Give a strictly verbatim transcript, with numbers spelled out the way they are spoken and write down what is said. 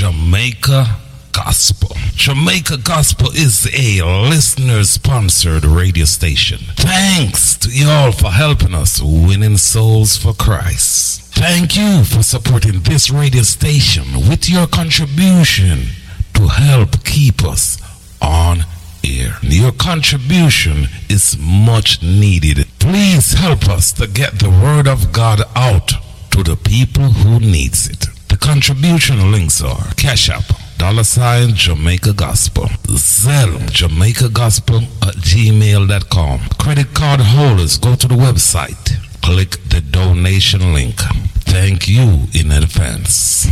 Jamaica Gospel. Jamaica Gospel is a listener-sponsored radio station. Thanks to y'all for helping us winning souls for Christ. Thank you for supporting this radio station with your contribution to help keep us on air. Your contribution is much needed. Please help us to get the word of God out to the people who needs it. The contribution links are Cash App, dollar sign Jamaica Gospel, Zelle, Jamaica Gospel at gmail dot com. Credit card holders, go to the website, click the donation link. Thank you in advance.